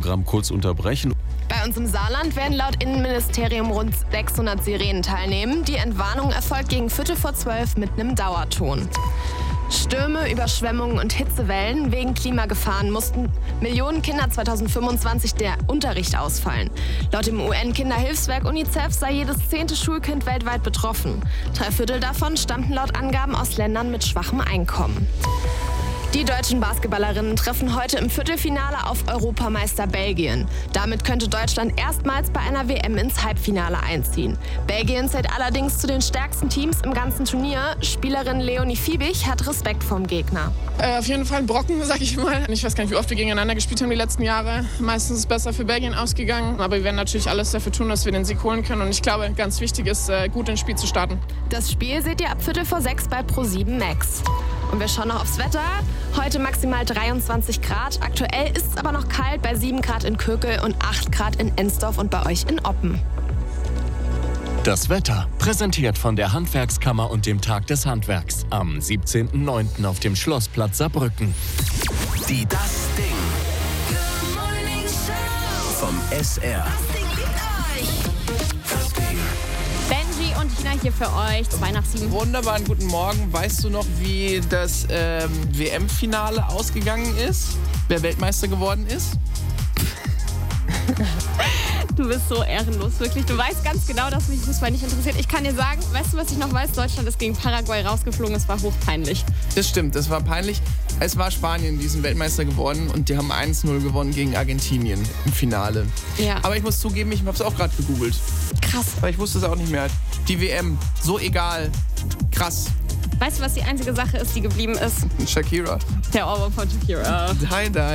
Programm kurz unterbrechen. Bei uns im Saarland werden laut Innenministerium rund 600 Sirenen teilnehmen. Die Entwarnung erfolgt gegen 11:45 mit einem Dauerton. Stürme, Überschwemmungen und Hitzewellen. Wegen Klimagefahren mussten Millionen Kinder 2025 der Unterricht ausfallen. Laut dem UN-Kinderhilfswerk UNICEF sei jedes 10. Schulkind weltweit betroffen. 3/4 davon stammten laut Angaben aus Ländern mit schwachem Einkommen. Die deutschen Basketballerinnen treffen heute im Viertelfinale auf Europameister Belgien. Damit könnte Deutschland erstmals bei einer WM ins Halbfinale einziehen. Belgien zählt allerdings zu den stärksten Teams im ganzen Turnier. Spielerin Leonie Fiebig hat Respekt vorm Gegner. Auf jeden Fall ein Brocken, sag ich mal. Ich weiß gar nicht, wie oft wir gegeneinander gespielt haben die letzten Jahre. Meistens ist es besser für Belgien ausgegangen. Aber wir werden natürlich alles dafür tun, dass wir den Sieg holen können. Und ich glaube, ganz wichtig ist, gut ins Spiel zu starten. Das Spiel seht ihr ab 5:45 bei Pro7 Max. Und wir schauen noch aufs Wetter. Heute maximal 23 Grad. Aktuell ist es aber noch kalt bei 7 Grad in Kökel und 8 Grad in Ensdorf und bei euch in Oppen. Das Wetter, präsentiert von der Handwerkskammer und dem Tag des Handwerks am 17.09. auf dem Schlossplatz Saarbrücken. Die Das Ding. Good Morning Show. Vom SR. Das Ding liebt euch. Das Ding. Benji und Tina hier für euch. 2:07. Wunderbaren guten Morgen. Weißt du noch, wie das WM-Finale ausgegangen ist? Wer Weltmeister geworden ist? Du bist so ehrenlos, wirklich. Du weißt ganz genau, dass mich Fußball nicht interessiert. Ich kann dir sagen, weißt du, was ich noch weiß? Deutschland ist gegen Paraguay rausgeflogen. Es war hochpeinlich. Das stimmt, es war peinlich. Es war Spanien, die sind Weltmeister geworden und die haben 1:0 gewonnen gegen Argentinien im Finale. Ja. Aber ich muss zugeben, ich habe es auch gerade gegoogelt. Krass. Aber ich wusste es auch nicht mehr. Die WM, so egal. Krass. Weißt du, was die einzige Sache ist, die geblieben ist? Shakira. Der Ohrwurm von Shakira. Die.